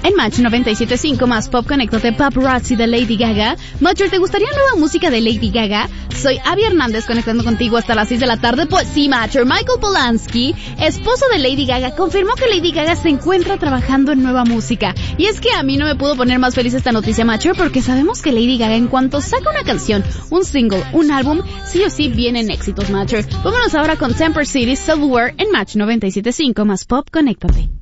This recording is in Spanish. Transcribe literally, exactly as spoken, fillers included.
En Match noventa y siete punto cinco más Pop, conéctate. Paparazzi de Lady Gaga. Matcher, ¿te gustaría nueva música de Lady Gaga? Soy Abby Hernández, conectando contigo hasta las seis de la tarde. Pues sí, Matcher. Michael Polanski, esposo de Lady Gaga, confirmó que Lady Gaga se encuentra trabajando en nueva música. Y es que a mí no me pudo poner más feliz esta noticia, Matcher, porque sabemos que Lady Gaga, en cuanto saca una canción, un single, un álbum, sí o sí vienen éxitos, Matcher. Vámonos ahora con Temper City, Silverware en Match noventa y siete punto cinco más Pop, conéctate.